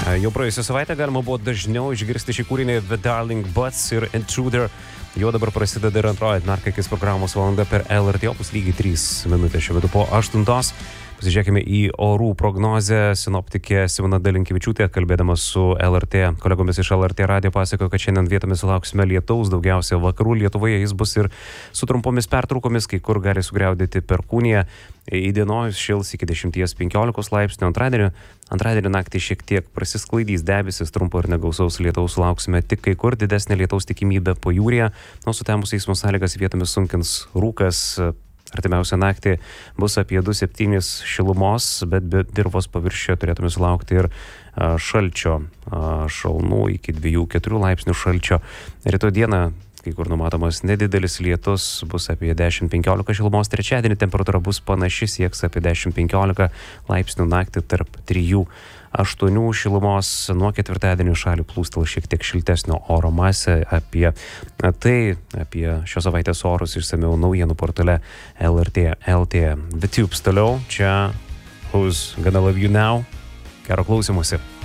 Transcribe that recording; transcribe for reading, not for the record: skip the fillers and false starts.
Jau praėjusią savaitę galima buvo dažniau išgirsti šį kūrinį The Darling Buds ir Intruder. Jo dabar prasideda ir antroji Narkakis programos valanda per LRT Opus, lygiai 3 minutės šiuo metu po 8. Pasižiūrėkime į orų prognozę. Sinoptikė Simona Dalinkevičiūtė, kalbėdama su LRT kolegomis iš LRT radijo, pasakojo, kad šiandien vietomis sulauksime lietaus, daugiausia vakarų Lietuvoje. Jis bus ir su trumpomis pertraukomis, kai kur gali sugriaudėti perkūniją. Įdienojus šils iki 10-15 laipsnių. Antradienį naktį šiek tiek prasisklaidys debesis, trumpo ir negausaus lietaus sulauksime tik kai kur, didesnė lietaus tikimybė pajūryje. Sutemus eismo sąlygas vietomis sunkins rūkas. Artimiausią naktį bus apie 2-7 šilumos, bet be dirvos paviršiuje turėtume sulaukti ir šalčio, šalnų iki 2-4 laipsnių šalčio. Rytoj dieną kai kur numatomas nedidelis lietus, bus apie 10-15 šilumos. Trečiadienį temperatūra bus panaši, sieks apie 10-15 laipsnių, naktį tarp 3-8 šilumos. Nuo ketvirtadienio šalį plūstel šiek tiek šiltesnio oro masė. Apie šios savaitės orus išsamiau naujienų portale LRT LT. The Tubes toliau, čia Who's Gonna Love You Now. Gero klausymosi.